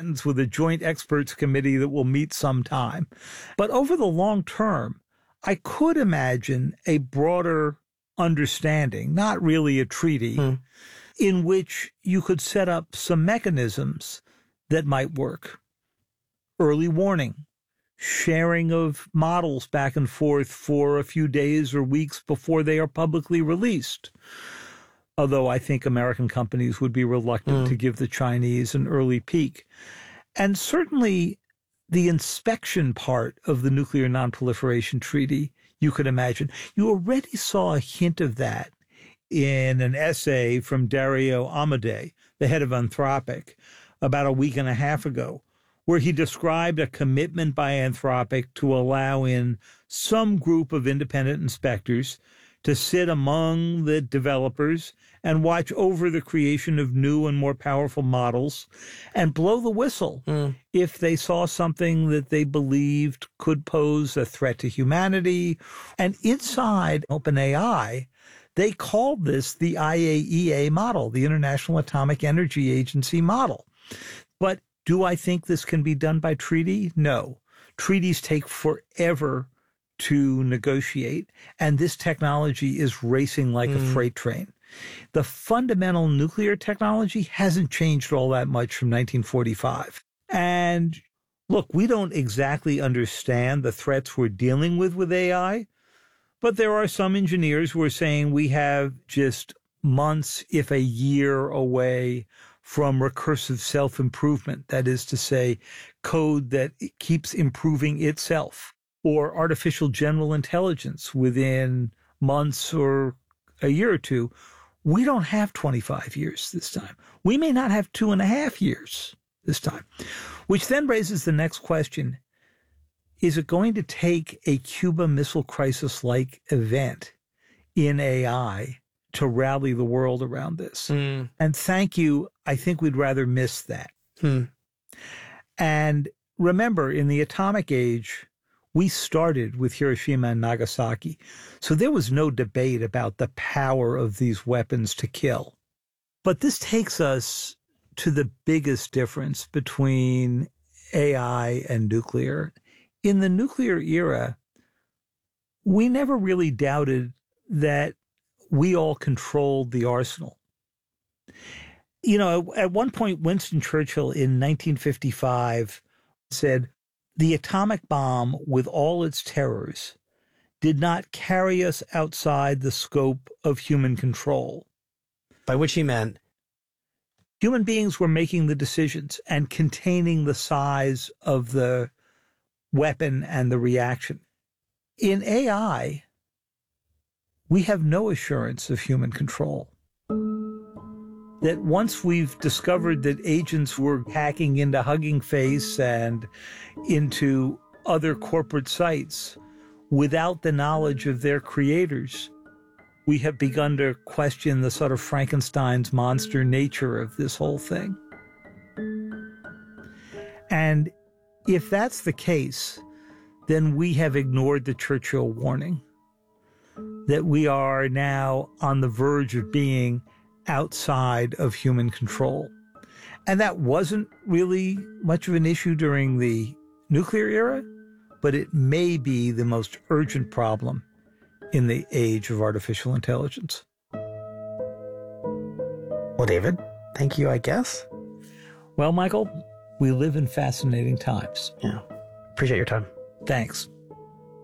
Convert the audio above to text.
sentence with a joint experts committee that will meet sometime. But over the long term, I could imagine a broader understanding, not really a treaty, in which you could set up some mechanisms that might work. Early warning, sharing of models back and forth for a few days or weeks before they are publicly released. Although I think American companies would be reluctant to give the Chinese an early peek. And certainly the inspection part of the Nuclear Nonproliferation Treaty, you could imagine. You already saw a hint of that in an essay from Dario Amodei, the head of Anthropic, about a week and a half ago, where he described a commitment by Anthropic to allow in some group of independent inspectors to sit among the developers and watch over the creation of new and more powerful models and blow the whistle if they saw something that they believed could pose a threat to humanity. And inside OpenAI, they called this the IAEA model, the International Atomic Energy Agency model. But do I think this can be done by treaty? No. Treaties take forever to negotiate, and this technology is racing like a freight train. The fundamental nuclear technology hasn't changed all that much from 1945. And look, we don't exactly understand the threats we're dealing with AI, but there are some engineers who are saying we have just months, if a year away from recursive self-improvement. That is to say, code that keeps improving itself, or artificial general intelligence within months or a year or two. We don't have 25 years this time. We may not have 2.5 years this time, which then raises the next question. Is it going to take a Cuba Missile Crisis-like event in AI to rally the world around this? And thank you. I think we'd rather miss that. And remember, in the atomic age, we started with Hiroshima and Nagasaki. So there was no debate about the power of these weapons to kill. But this takes us to the biggest difference between AI and nuclear. In the nuclear era, we never really doubted that we all controlled the arsenal. You know, at one point, Winston Churchill in 1955 said, "The atomic bomb, with all its terrors, did not carry us outside the scope of human control." By which he meant human beings were making the decisions and containing the size of the weapon and the reaction. In AI, we have no assurance of human control. That once we've discovered that agents were hacking into Hugging Face and into other corporate sites without the knowledge of their creators, we have begun to question the sort of Frankenstein's monster nature of this whole thing. And if that's the case, then we have ignored the Churchill warning that we are now on the verge of being outside of human control. And that wasn't really much of an issue during the nuclear era, but it may be the most urgent problem in the age of artificial intelligence. Well, David, thank you, I guess. Well, Michael, we live in fascinating times. Yeah. Appreciate your time. Thanks.